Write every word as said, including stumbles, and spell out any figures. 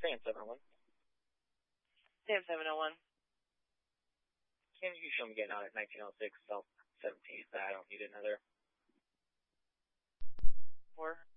Sam seven oh one. Sam seven oh one. Can you show me getting out at nineteen oh six South seventeenth? I don't need another. Four.